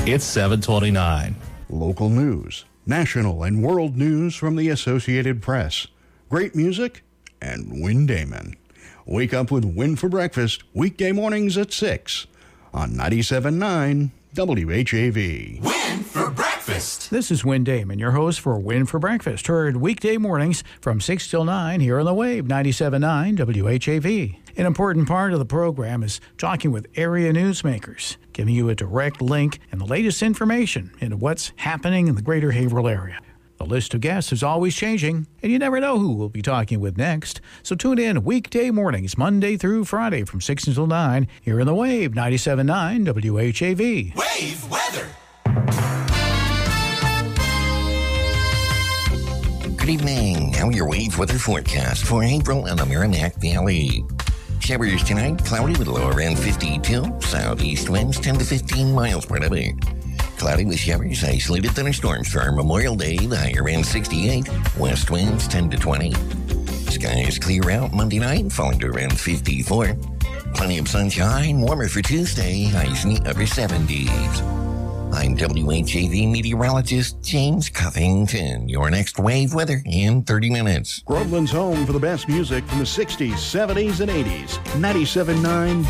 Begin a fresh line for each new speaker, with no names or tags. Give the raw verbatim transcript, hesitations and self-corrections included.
It's seven twenty-nine.
Local news, national and world news from the Associated Press. Great music and Win Damon. Wake up with Win for Breakfast weekday mornings at six on ninety-seven point nine W H A V.
Win for Breakfast.
This is Win Damon, your host for Win for Breakfast, heard weekday mornings from six till nine here on the Wave, ninety-seven point nine W H A V. An important part of the program is talking with area newsmakers, giving you a direct link and the latest information into what's happening in the greater Haverhill area. The list of guests is always changing, and you never know who we'll be talking with next. So tune in weekday mornings, Monday through Friday from six until nine, here in the Wave, ninety-seven point nine W H A V.
Wave weather.
Good evening. Now your wave weather forecast for Haverhill and the Merrimack Valley. Showers tonight, cloudy with a low around fifty-two. Southeast winds ten to fifteen miles per hour. Cloudy with showers, isolated thunderstorms for Memorial Day, the high around sixty-eight. West winds ten to twenty. Skies clear out Monday night, falling to around fifty-four. Plenty of sunshine, warmer for Tuesday, highs in the upper seventies. I'm W H A V meteorologist James Covington. Your next wave weather in thirty minutes.
Groveland's home for the best music from the sixties, seventies, and eighties. ninety-seven point nine